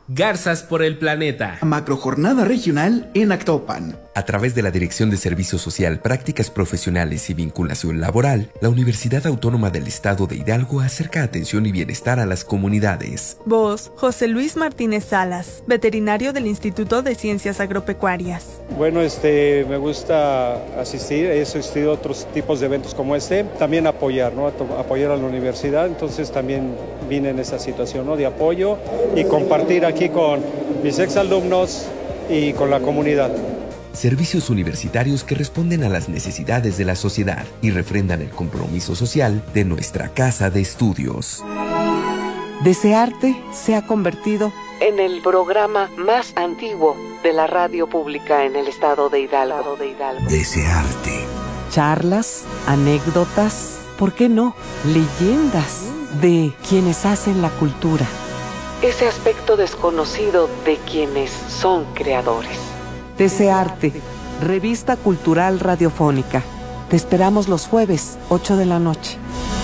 Garzas por el planeta. Macrojornada regional en Actopan. A través de la Dirección de Servicio Social, Prácticas Profesionales y Vinculación Laboral, la Universidad Autónoma del Estado de Hidalgo acerca atención y bienestar a las comunidades. Voz, José Luis Martínez Salas, veterinario del Instituto de Ciencias Agropecuarias. Bueno, me gusta asistir, he asistido a otros tipos de eventos como también apoyar, ¿no? Apoyar a la universidad, entonces también vine en esa situación, ¿no? De apoyo y compartir aquí con mis exalumnos y con la comunidad. Servicios universitarios que responden a las necesidades de la sociedad y refrendan el compromiso social de nuestra casa de estudios. Desearte se ha convertido en el programa más antiguo de la radio pública en el estado de Hidalgo. Desearte. Charlas, anécdotas, ¿por qué no? Leyendas de quienes hacen la cultura. Ese aspecto desconocido de quienes son creadores. Desearte, revista cultural radiofónica. Te esperamos los jueves, 8 de la noche.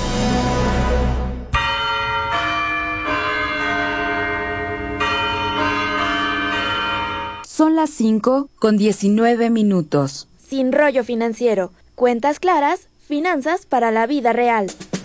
Son las 5:19. Sin rollo financiero. Cuentas claras, finanzas para la vida real.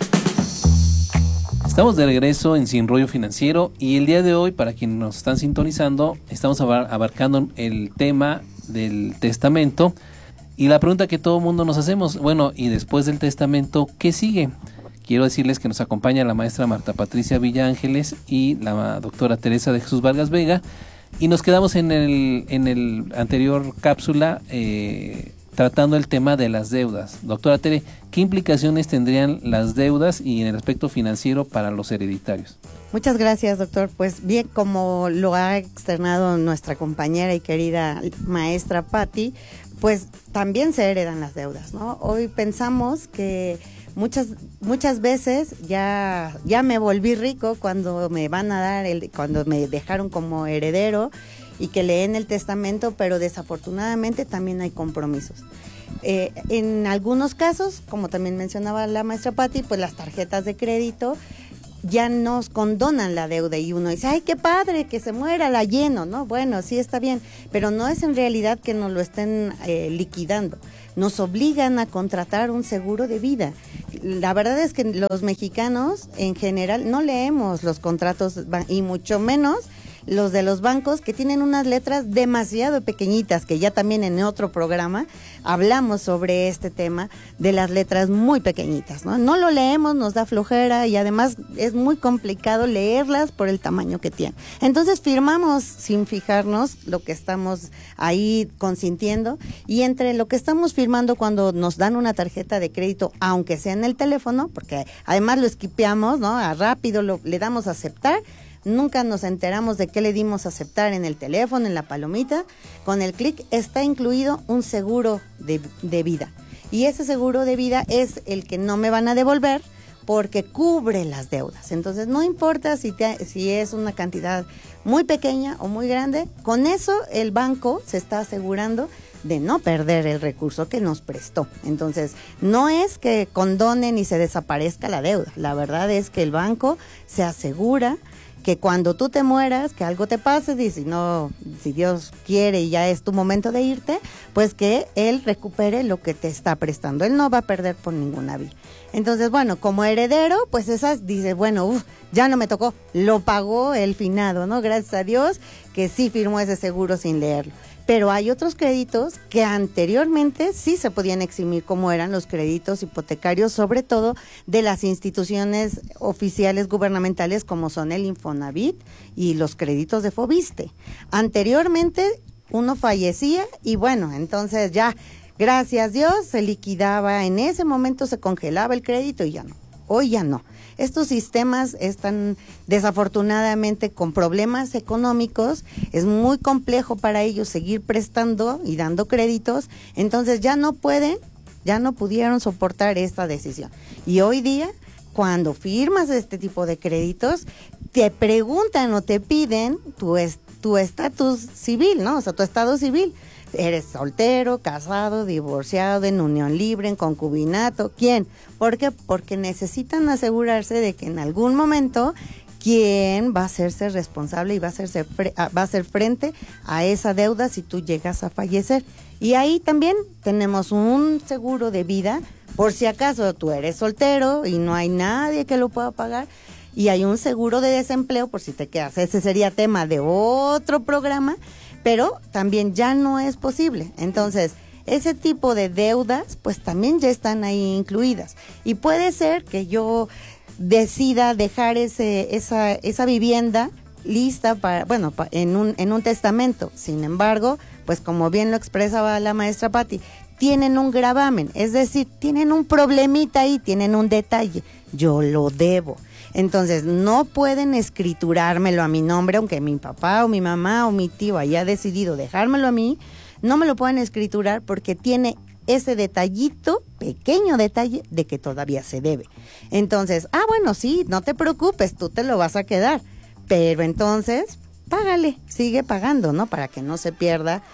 Estamos de regreso en Sin Rollo Financiero y el día de hoy, para quienes nos están sintonizando, estamos abarcando el tema del testamento y la pregunta que todo mundo nos hacemos, bueno, y después del testamento, ¿qué sigue? Quiero decirles que nos acompaña la maestra Marta Patricia Villa Ángeles y la doctora Teresa de Jesús Vargas Vega y nos quedamos en el anterior cápsula tratando el tema de las deudas. Doctora Tere, ¿qué implicaciones tendrían las deudas y en el aspecto financiero para los hereditarios? Muchas gracias, doctor. Pues bien, como lo ha externado nuestra compañera y querida maestra Patti, pues también se heredan las deudas, ¿no? Hoy pensamos que muchas veces ya me volví rico cuando me van a dar cuando me dejaron como heredero y que leen el testamento, pero desafortunadamente también hay compromisos. En algunos casos, como también mencionaba la maestra Patti, pues las tarjetas de crédito ya nos condonan la deuda y uno dice, ay, qué padre, que se muera, la lleno, ¿no? Bueno, sí está bien, pero no es en realidad que nos lo estén liquidando. Nos obligan a contratar un seguro de vida. La verdad es que los mexicanos en general no leemos los contratos y mucho menos los de los bancos, que tienen unas letras demasiado pequeñitas, que ya también en otro programa hablamos sobre este tema de las letras muy pequeñitas, ¿no? No lo leemos, nos da flojera y además es muy complicado leerlas por el tamaño que tienen. Entonces firmamos sin fijarnos lo que estamos ahí consintiendo, y entre lo que estamos firmando cuando nos dan una tarjeta de crédito, aunque sea en el teléfono, porque además lo esquipeamos, ¿no? Rápido le damos a aceptar. Nunca nos enteramos de qué le dimos a aceptar en el teléfono, en la palomita. Con el clic está incluido un seguro de vida. Y ese seguro de vida es el que no me van a devolver porque cubre las deudas. Entonces no importa si es una cantidad muy pequeña o muy grande, con eso el banco se está asegurando de no perder el recurso que nos prestó. Entonces, no es que condonen y se desaparezca la deuda. La verdad es que el banco se asegura que cuando tú te mueras, que algo te pase, y si Dios quiere y ya es tu momento de irte, pues que él recupere lo que te está prestando. Él no va a perder por ninguna vía. Entonces, bueno, como heredero, pues dice, bueno, ya no me tocó, lo pagó el finado, ¿no? Gracias a Dios que sí firmó ese seguro sin leerlo. Pero hay otros créditos que anteriormente sí se podían eximir, como eran los créditos hipotecarios, sobre todo de las instituciones oficiales gubernamentales como son el Infonavit y los créditos de Fobiste. Anteriormente uno fallecía y bueno, entonces ya, gracias a Dios, se liquidaba, en ese momento se congelaba el crédito y ya no. Hoy ya no. Estos sistemas están desafortunadamente con problemas económicos, es muy complejo para ellos seguir prestando y dando créditos, entonces ya no pudieron soportar esta decisión. Y hoy día, cuando firmas este tipo de créditos, te preguntan o te piden tu estatus civil, ¿no? O sea, tu estado civil. ¿Eres soltero, casado, divorciado, en unión libre, en concubinato? ¿Quién? ¿Por qué? Porque necesitan asegurarse de que en algún momento quién va a hacerse responsable y va a hacer frente a esa deuda si tú llegas a fallecer. Y ahí también tenemos un seguro de vida, por si acaso tú eres soltero y no hay nadie que lo pueda pagar, y hay un seguro de desempleo por si te quedas. Ese sería tema de otro programa, pero también ya no es posible. Entonces, ese tipo de deudas, pues también ya están ahí incluidas. Y puede ser que yo decida dejar esa vivienda lista para, en un testamento. Sin embargo, pues como bien lo expresaba la maestra Patti, tienen un gravamen, es decir, tienen un problemita ahí, tienen un detalle, yo lo debo. Entonces, no pueden escriturármelo a mi nombre, aunque mi papá o mi mamá o mi tío haya decidido dejármelo a mí, no me lo pueden escriturar porque tiene ese detallito, pequeño detalle, de que todavía se debe. Entonces, bueno, sí, no te preocupes, tú te lo vas a quedar, pero entonces, págale, sigue pagando, ¿no? Para que no se pierda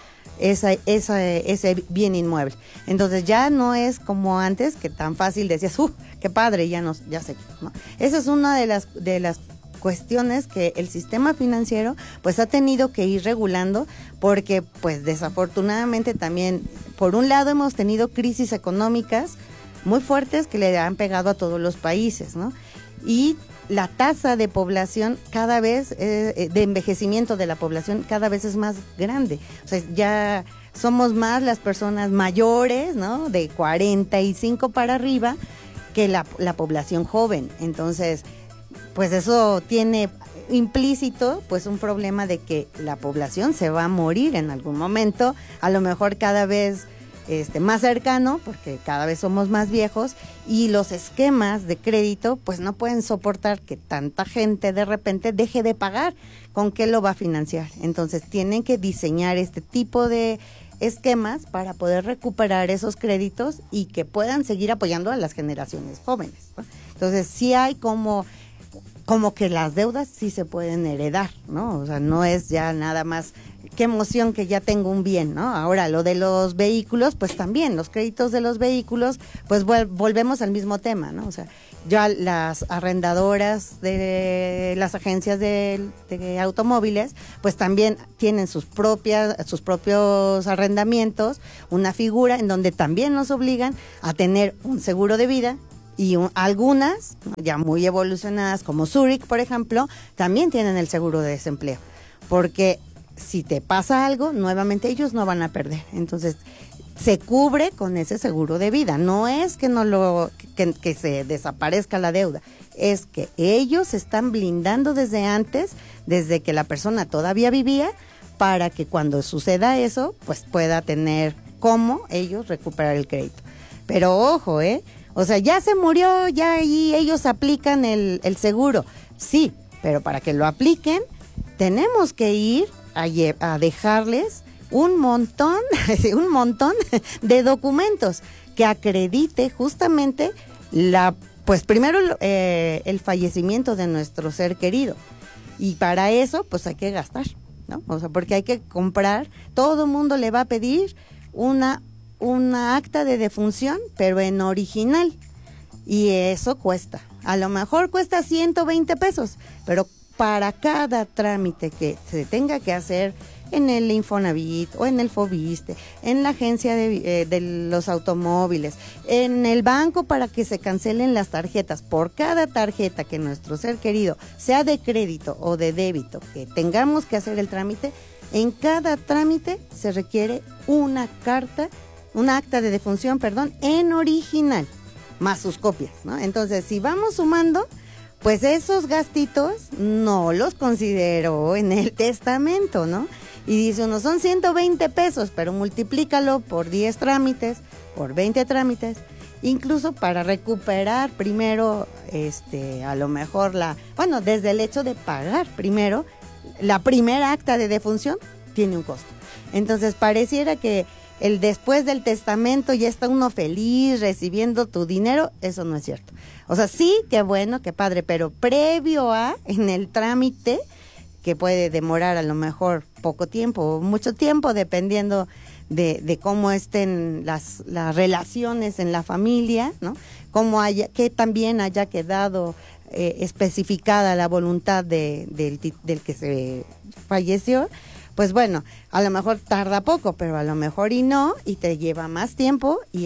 ese bien inmueble. Entonces ya no es como antes, que tan fácil decías, qué padre, ya se quedó, ¿no? Esa es una de las cuestiones que el sistema financiero pues ha tenido que ir regulando, porque pues desafortunadamente también, por un lado, hemos tenido crisis económicas muy fuertes que le han pegado a todos los países, ¿no? Y la tasa de población cada vez, de envejecimiento de la población cada vez es más grande. O sea, ya somos más las personas mayores, ¿no? De 45 para arriba que la población joven. Entonces, pues eso tiene implícito pues un problema de que la población se va a morir en algún momento, a lo mejor cada vez más cercano, porque cada vez somos más viejos, y los esquemas de crédito pues no pueden soportar que tanta gente de repente deje de pagar. ¿Con qué lo va a financiar? Entonces tienen que diseñar este tipo de esquemas para poder recuperar esos créditos y que puedan seguir apoyando a las generaciones jóvenes, ¿no? Entonces sí hay como que las deudas sí se pueden heredar, ¿no? O sea, no es ya nada más, qué emoción que ya tengo un bien, ¿no? Ahora, lo de los vehículos, pues también, los créditos de los vehículos, pues volvemos al mismo tema, ¿no? O sea, ya las arrendadoras de las agencias de automóviles, pues también tienen sus propios arrendamientos, una figura en donde también nos obligan a tener un seguro de vida. Y algunas, ya muy evolucionadas, como Zurich, por ejemplo, también tienen el seguro de desempleo. Porque si te pasa algo, nuevamente ellos no van a perder. Entonces, se cubre con ese seguro de vida. No es que que se desaparezca la deuda. Es que ellos se están blindando desde antes, desde que la persona todavía vivía, para que cuando suceda eso, pues pueda tener cómo ellos recuperar el crédito. Pero ojo, o sea, ya se murió, ya ahí ellos aplican el seguro. Sí, pero para que lo apliquen, tenemos que ir a dejarles un montón de documentos que acredite justamente pues primero el fallecimiento de nuestro ser querido. Y para eso, pues hay que gastar, ¿no? O sea, porque hay que comprar, todo el mundo le va a pedir una acta de defunción, pero en original, y eso cuesta, a lo mejor cuesta 120 pesos, pero para cada trámite que se tenga que hacer en el Infonavit o en el Fobiste, en la agencia de los automóviles, en el banco para que se cancelen las tarjetas, por cada tarjeta que nuestro ser querido, sea de crédito o de débito, que tengamos que hacer el trámite, en cada trámite se requiere una acta de defunción, en original, más sus copias, ¿no? Entonces, si vamos sumando, pues esos gastitos no los considero en el testamento, ¿no? Y dice uno, son 120 pesos, pero multiplícalo por 10 trámites, por 20 trámites, incluso para recuperar primero, a lo mejor desde el hecho de pagar primero, la primera acta de defunción tiene un costo. Entonces, pareciera que el después del testamento ya está uno feliz recibiendo tu dinero, eso no es cierto. O sea, sí, qué bueno, qué padre, pero previo en el trámite, que puede demorar a lo mejor poco tiempo o mucho tiempo, dependiendo de cómo estén las relaciones en la familia, ¿no? Que también haya quedado especificada la voluntad del que se falleció, pues bueno, a lo mejor tarda poco, pero a lo mejor y no, y te lleva más tiempo, y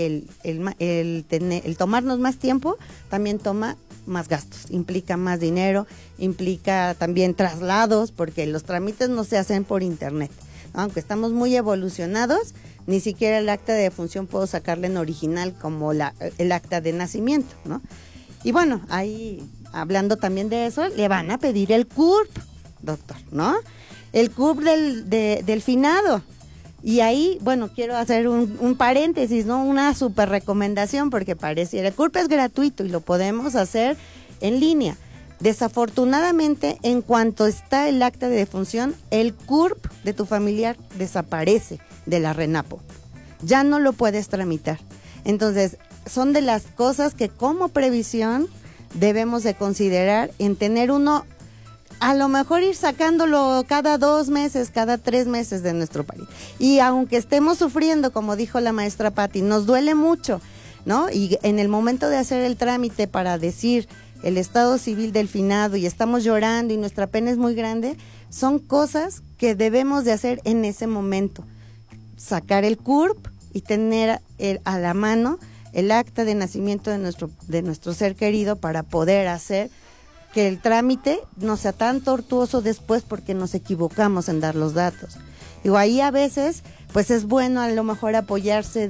el tomarnos más tiempo también toma más gastos, implica más dinero, implica también traslados, porque los trámites no se hacen por internet, ¿no? Aunque estamos muy evolucionados, ni siquiera el acta de defunción puedo sacarle en original como el acta de nacimiento, ¿no? Y bueno, ahí, hablando también de eso, le van a pedir el CURP, doctor, ¿no? El CURP del finado. Y ahí, bueno, quiero hacer un paréntesis, ¿no? Una súper recomendación, porque pareciera, el CURP es gratuito y lo podemos hacer en línea. Desafortunadamente, en cuanto está el acta de defunción, el CURP de tu familiar desaparece de la RENAPO. Ya no lo puedes tramitar. Entonces, son de las cosas que como previsión debemos de considerar en tener uno, a lo mejor ir sacándolo cada 2 meses, cada 3 meses de nuestro país. Y aunque estemos sufriendo, como dijo la maestra Patti, nos duele mucho, ¿no? Y en el momento de hacer el trámite para decir el estado civil del finado y estamos llorando y nuestra pena es muy grande, son cosas que debemos de hacer en ese momento. Sacar el CURP y tener a la mano el acta de nacimiento de nuestro ser querido para poder hacer que el trámite no sea tan tortuoso después porque nos equivocamos en dar los datos. Digo, ahí a veces pues es bueno a lo mejor apoyarse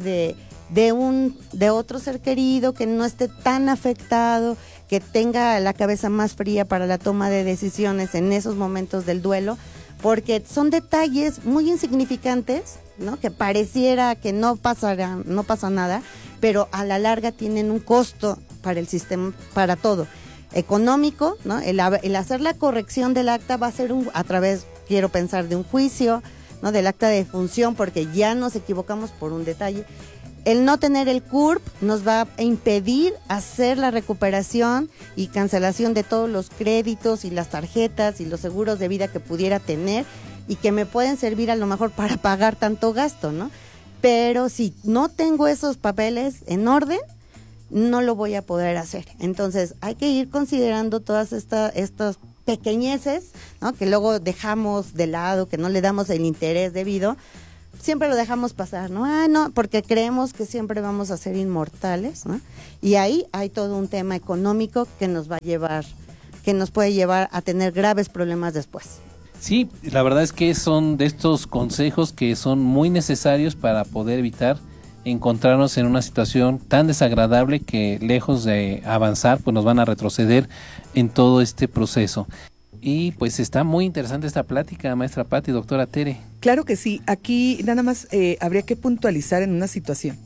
de otro ser querido que no esté tan afectado, que tenga la cabeza más fría para la toma de decisiones en esos momentos del duelo, porque son detalles muy insignificantes, ¿no? Que pareciera que no pasa nada, pero a la larga tienen un costo para el sistema, para todo. Económico, ¿no? El hacer la corrección del acta va a ser a través, quiero pensar, de un juicio, ¿no? Del acta de defunción, porque ya nos equivocamos por un detalle. El no tener el CURP nos va a impedir hacer la recuperación y cancelación de todos los créditos y las tarjetas y los seguros de vida que pudiera tener y que me pueden servir a lo mejor para pagar tanto gasto, ¿no? Pero si no tengo esos papeles en orden, no lo voy a poder hacer. Entonces hay que ir considerando todas estas pequeñeces, ¿no? Que luego dejamos de lado, que no le damos el interés debido, siempre lo dejamos pasar, ¿no? No, porque creemos que siempre vamos a ser inmortales, ¿no? Y ahí hay todo un tema económico que nos puede llevar a tener graves problemas después. Sí, la verdad es que son de estos consejos que son muy necesarios para poder evitar encontrarnos en una situación tan desagradable que lejos de avanzar, pues nos van a retroceder en todo este proceso. Y pues está muy interesante esta plática, maestra Patti, doctora Tere. Claro que sí, aquí nada más habría que puntualizar en una situación.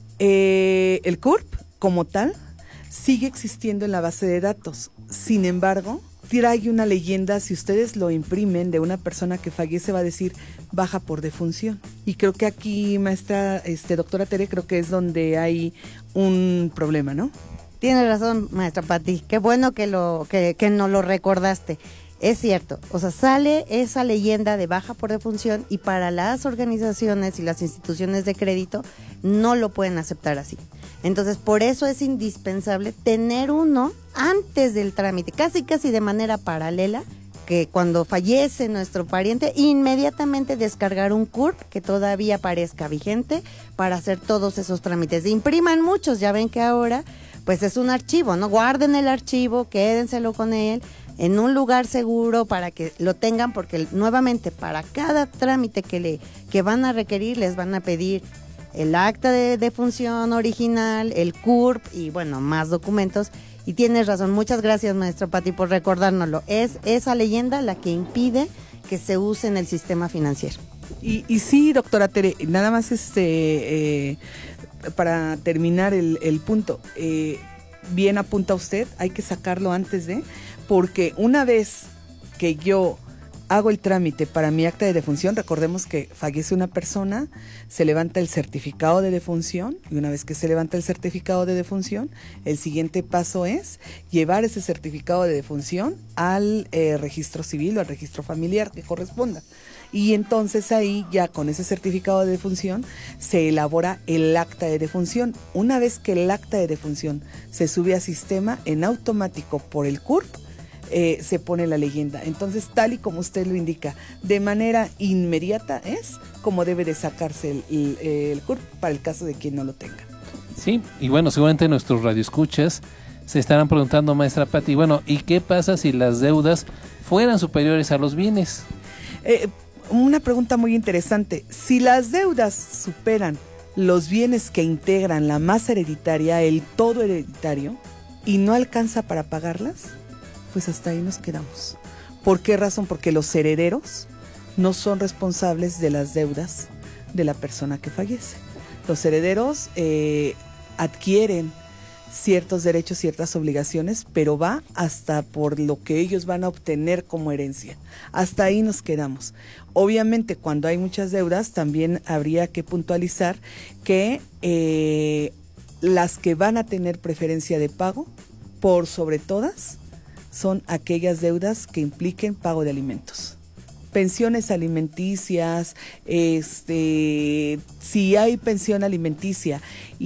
El CURP, como tal, sigue existiendo en la base de datos. Sin embargo, trae una leyenda, si ustedes lo imprimen, de una persona que fallece, va a decir baja por defunción. Y creo que aquí, maestra, doctora Tere, creo que es donde hay un problema, ¿no? Tiene razón, maestra Patti. Qué bueno que nos lo recordaste. Es cierto, o sea, sale esa leyenda de baja por defunción y para las organizaciones y las instituciones de crédito no lo pueden aceptar así. Entonces, por eso es indispensable tener uno antes del trámite, casi de manera paralela, que cuando fallece nuestro pariente, inmediatamente descargar un CURP que todavía parezca vigente para hacer todos esos trámites. Impriman muchos, ya ven que ahora pues es un archivo, ¿no? Guarden el archivo, quédenselo con él en un lugar seguro para que lo tengan, porque nuevamente para cada trámite que van a requerir les van a pedir el acta de defunción original, el CURP y bueno, más documentos. Y tienes razón, muchas gracias maestra Patti por recordárnoslo. Es esa leyenda la que impide que se use en el sistema financiero. Y sí, doctora Tere, nada más para terminar el punto, bien apunta usted, hay que sacarlo antes porque una vez que yo hago el trámite para mi acta de defunción, recordemos que fallece una persona, se levanta el certificado de defunción, y una vez que se levanta el certificado de defunción, el siguiente paso es llevar ese certificado de defunción al registro civil o al registro familiar que corresponda. Y entonces ahí ya con ese certificado de defunción se elabora el acta de defunción. Una vez que el acta de defunción se sube a sistema, en automático por el CURP, se pone la leyenda. Entonces, tal y como usted lo indica, de manera inmediata es como debe de sacarse el CURP para el caso de quien no lo tenga. Sí, y bueno, seguramente nuestros radioescuchas se estarán preguntando, maestra Pati, bueno, ¿y qué pasa si las deudas fueran superiores a los bienes? Una pregunta muy interesante. Si las deudas superan los bienes que integran la masa hereditaria, el todo hereditario, y no alcanza para pagarlas, pues hasta ahí nos quedamos. ¿Por qué razón? Porque los herederos no son responsables de las deudas de la persona que fallece. Los herederos adquieren ciertos derechos, ciertas obligaciones, pero va hasta por lo que ellos van a obtener como herencia. Hasta ahí nos quedamos. Obviamente, cuando hay muchas deudas, también habría que puntualizar que las que van a tener preferencia de pago, por sobre todas, son aquellas deudas que impliquen pago de alimentos. Pensiones alimenticias, si hay pensión alimenticia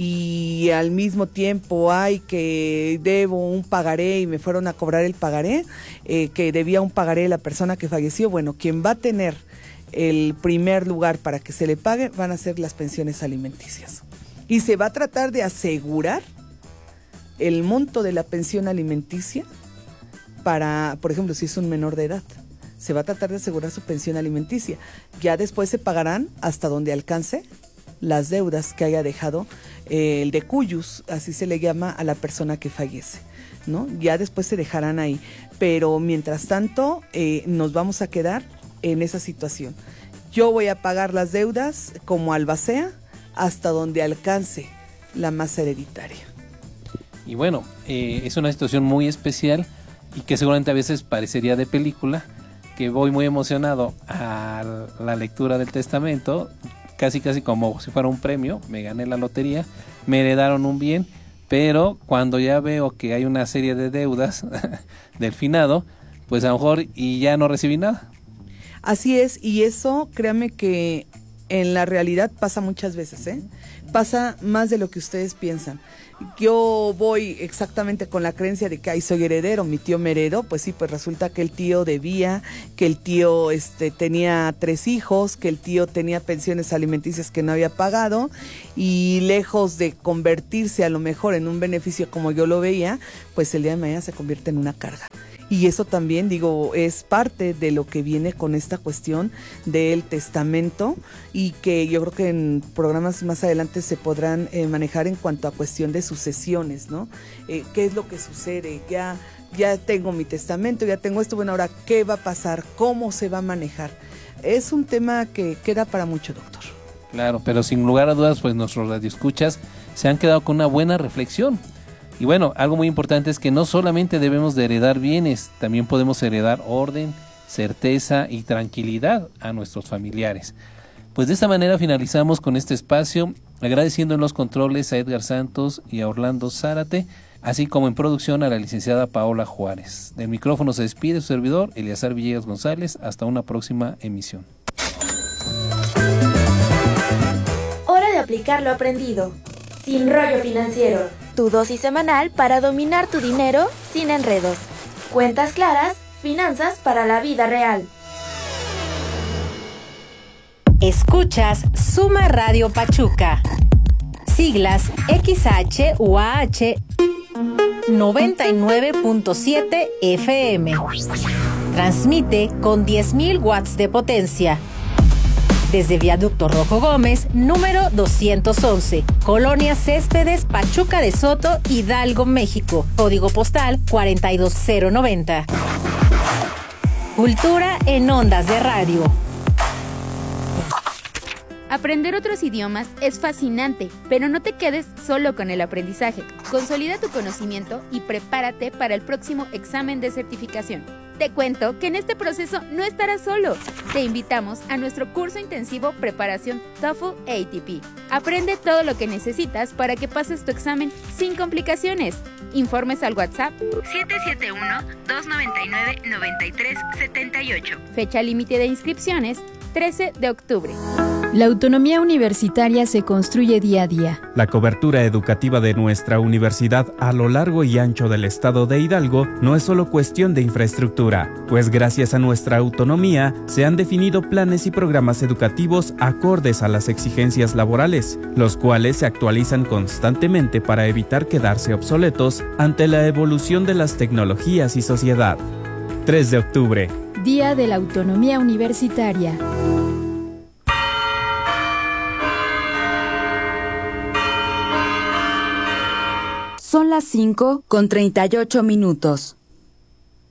y al mismo tiempo hay que debo un pagaré y me fueron a cobrar el pagaré, que debía un pagaré la persona que falleció, bueno, quien va a tener el primer lugar para que se le pague van a ser las pensiones alimenticias. Y se va a tratar de asegurar el monto de la pensión alimenticia para, por ejemplo, si es un menor de edad. Se va a tratar de asegurar su pensión alimenticia. Ya después se pagarán hasta donde alcance las deudas que haya dejado el decuyus, así se le llama a la persona que fallece, ¿no? Ya después se dejarán ahí. Pero mientras tanto, nos vamos a quedar en esa situación. Yo voy a pagar las deudas como albacea hasta donde alcance la masa hereditaria. Y bueno, es una situación muy especial y que seguramente a veces parecería de película, que voy muy emocionado a la lectura del testamento, casi como si fuera un premio, me gané la lotería, me heredaron un bien, pero cuando ya veo que hay una serie de deudas del finado, pues a lo mejor y ya no recibí nada. Así es, y eso créame que en la realidad pasa muchas veces, pasa más de lo que ustedes piensan. Yo voy exactamente con la creencia de que ay, soy heredero, mi tío me heredó, pues sí, pues resulta que el tío debía, que el tío tenía 3 hijos, que el tío tenía pensiones alimenticias que no había pagado y lejos de convertirse a lo mejor en un beneficio como yo lo veía, pues el día de mañana se convierte en una carga. Y eso también, digo, es parte de lo que viene con esta cuestión del testamento y que yo creo que en programas más adelante se podrán manejar en cuanto a cuestión de sucesiones, ¿no? ¿Qué es lo que sucede? Ya tengo mi testamento, ya tengo esto, bueno, ahora, ¿qué va a pasar? ¿Cómo se va a manejar? Es un tema que queda para mucho, doctor. Claro, pero sin lugar a dudas, pues nuestros radioescuchas se han quedado con una buena reflexión. Y bueno, algo muy importante es que no solamente debemos de heredar bienes, también podemos heredar orden, certeza y tranquilidad a nuestros familiares. Pues de esta manera finalizamos con este espacio, agradeciendo en los controles a Edgar Santos y a Orlando Zárate, así como en producción a la licenciada Paola Juárez. Del micrófono se despide su servidor, Eleazar Villegas González. Hasta una próxima emisión. Hora de aplicar lo aprendido. Sin rollo financiero. Tu dosis semanal para dominar tu dinero sin enredos. Cuentas claras, finanzas para la vida real. Escuchas Suma Radio Pachuca. Siglas XHUAH 99.7 FM. Transmite con 10.000 watts de potencia. Desde Viaducto Rojo Gómez, número 211, Colonia Céspedes, Pachuca de Soto, Hidalgo, México. Código postal 42090. Cultura en ondas de radio. Aprender otros idiomas es fascinante, pero no te quedes solo con el aprendizaje. Consolida tu conocimiento y prepárate para el próximo examen de certificación. Te cuento que en este proceso no estarás solo. Te invitamos a nuestro curso intensivo Preparación TOEFL ATP. Aprende todo lo que necesitas para que pases tu examen sin complicaciones. Informes al WhatsApp 771-299-9378. Fecha límite de inscripciones 13 de octubre. La autonomía universitaria se construye día a día. La cobertura educativa de nuestra universidad a lo largo y ancho del estado de Hidalgo no es solo cuestión de infraestructura, pues gracias a nuestra autonomía se han definido planes y programas educativos acordes a las exigencias laborales, los cuales se actualizan constantemente para evitar quedarse obsoletos ante la evolución de las tecnologías y sociedad. 3 de octubre. Día de la Autonomía Universitaria. Son las 5:38.